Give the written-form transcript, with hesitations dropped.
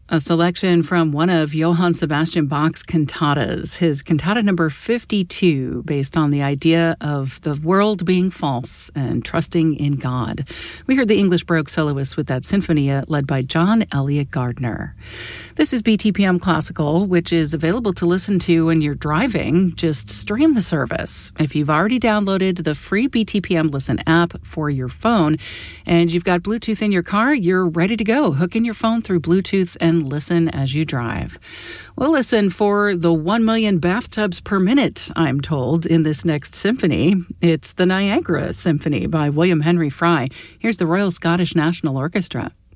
A selection from one of Johann Sebastian Bach's cantatas, his cantata number 52, based on the idea of the world being false and trusting in God. We heard the English Baroque soloist with that sinfonia led by John Elliott Gardner. This is BTPM Classical, which is available to listen to when you're driving. Just stream the service. If you've already downloaded the free BTPM Listen app for your phone and you've got Bluetooth in your car, you're ready to go. Hook in your phone through Bluetooth and listen as you drive. We'll listen for the 1 million bathtubs per minute, I'm told, in this next symphony. It's the Niagara Symphony by William Henry Fry. Here's the Royal Scottish National Orchestra.